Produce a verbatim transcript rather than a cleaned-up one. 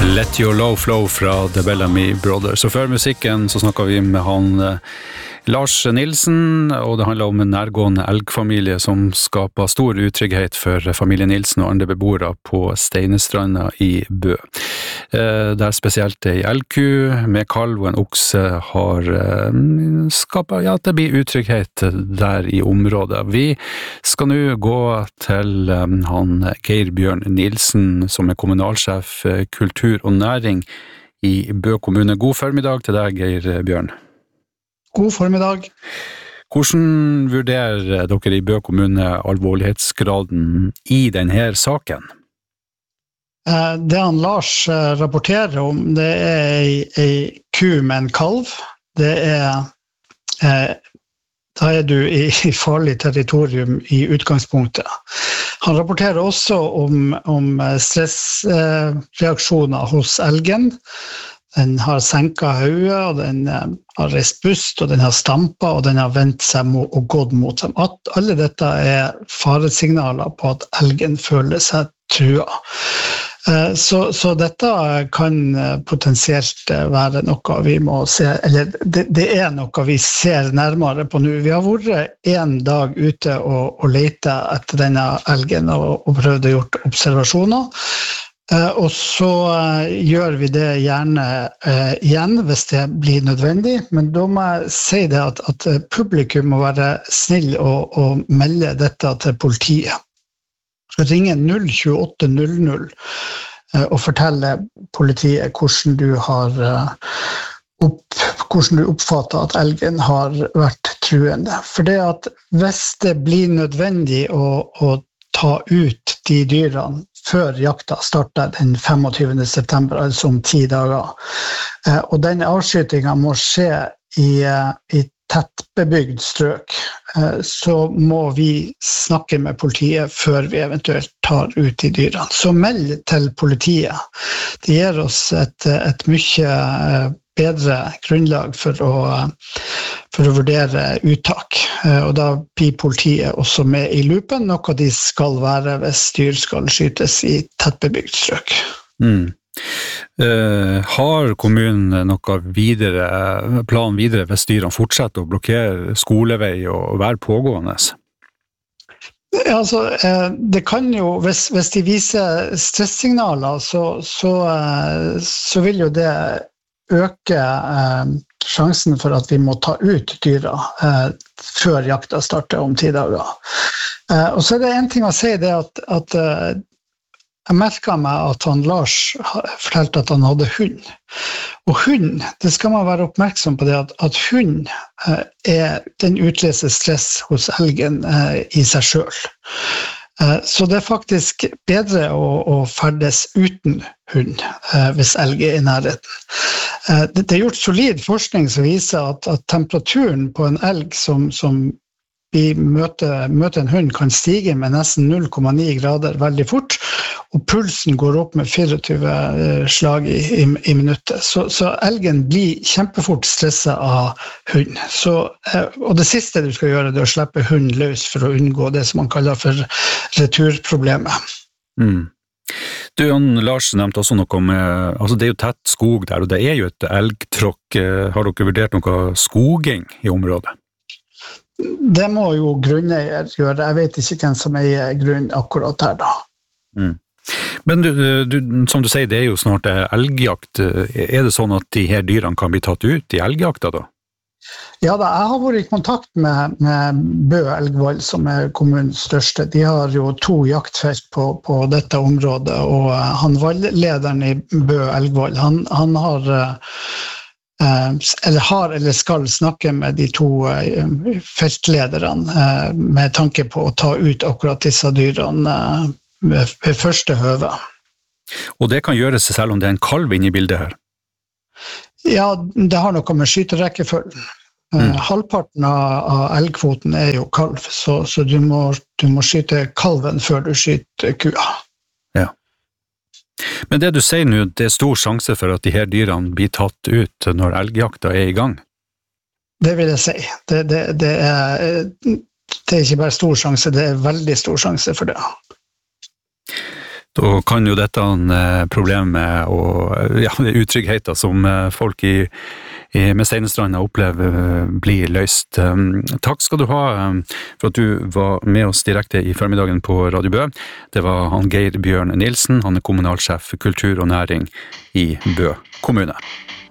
Let Your Love Flow fra The Bellamy Brothers. Og før musikken så snakket vi med han eh, Lars Nilsen, og det handler om en nærgående elgfamilie som skaper stor utrygghet for familien Nilsen og andre beboere på Steinestranda i Bø. Eh, der spesielt en elgku med kalv og en okse har eh, skapet, ja, det blir utrygghet der i området. Vi skal nå gå til eh, han Geir Bjørn Nilsen, som er kommunalsjef eh, kultur og næring i Bø kommune. God formiddag til deg, Geir Bjørn. God formiddag. Hvordan vurderer dere i Bø kommune alvorlighetsgraden i denne saken? Det han Lars rapporterer om, det er en ku med en kalv. Det er, da er du i farlig territorium i utgangspunktet. Han rapporterer også om, om stressreaksjoner hos elgen. Den har senket hodet, og den har reist bust, og den har stampet, og den har vendt seg og gått mot dem. At alle dette er faresignaler på at elgen føler seg truet. Så, så dette kan potensielt være noe vi må se, eller det, det er noe vi ser nærmere på nå. Vi har vært en dag ute og, og lete etter denne elgen og, og prøvd å gjøre observasjoner. Uh, og så uh, gjør vi det gjerne uh, igjen hvis det blir nødvendig, men da må jeg si det at, at publikum må være snill og, og melde dette til politiet. Du skal ringe null tjueåtte null null uh, og fortelle politiet hvordan du har uh, opp, hvordan du oppfatter at elgen har vært truende. For det at hvis det blir nødvendig å, å ta ut de dyrene før jakta starter den femogtyvende september, altså om ti dager. Og den avskytingen må skje i, i tettbebygd strøk. Så må vi snakke med politiet før vi eventuelt tar ut de dyrene. Så meld til politiet. Det gir oss et, et mye bedre grunnlag for å, for å vurdere uttak. Og da blir politiet også med i loopen, noe de skal være hvis dyr skal skytes i tettbebygd strøk. Mm. Uh, har kommunen noe videre, plan videre hvis dyrene fortsetter å blokkere skolevei og være pågående? Ja, altså, det kan jo, hvis, hvis de viser stressignaler, så, så, så vil jo det øke eh, sjansen for at vi må ta ut dyra eh, før jakta starter om ti dager. Eh, og så er det en ting å si det at, at eh, jeg merket meg at han Lars fortalte at han hadde hund. Og hund, det skal man være oppmerksom på det, at, at hund eh, er, den utløser stress hos elgen eh, i seg selv. Så det er faktisk bedre å, å ferdes uten hund eh, hvis elg er i nærheten. Eh, det, det er gjort solid forskning som viser at, at temperaturen på en elg som, som vi møter, møter en hund kan stige med nesten null komma ni grader veldig fort, og pulsen går opp med fireogtyve slag i, i, i minuttet. Så, så elgen blir kjempefort stresset av hund. Så, og det siste du skal gjøre, det er å slippe hund løs for å unngå det som man kaller for returproblemet. Mm. Du, Jan Lars nevnte også noe med, altså det er jo tett skog der, og det er jo et elgtråkk. Har dere vurdert noe skoging i området? Det må jo grunneier gjøre. Jeg vet ikke hvem som eier grunn akkurat her da. Mm. Men du, du, som du sier, det er jo snart elgjakt. Er det sånn at de her dyrene kan bli tatt ut i elgjakta da? Ja da, jeg har vært i kontakt med, med Bø Elgvoll, som er kommunens største. De har jo to jaktfelt på, på dette området, og han valglederen i Bø Elgvoll, han, han har... eller har eller skal snakke med de to feltlederne med tanke på å ta ut akkurat disse dyrene ved første høve. Og det kan gjøres selv om det er en kalv inne i bildet her? Ja, det har noe med skyterekkefølgen. Mm. Halvparten av elgkvoten er jo kalv, så, så du, må, du må skyte kalven før du skyter kua. Ja. Men det du sier nå, det er stor sjanse for at de her dyrene blir tatt ut når elgjakta er i gang? Det vil jeg si. Det, det, det, er, det er ikke bare stor sjanse, det er veldig stor sjanse for det. Da kan jo dette problemet og ja, utryggheten som folk i, i med Steinestranda opplever blir løst. Takk skal du ha for at du var med oss direkte i formiddagen på Radio Bø. Det var han Geir Bjørn Nilsen, han er kommunalsjef for kultur og næring i Bø kommune.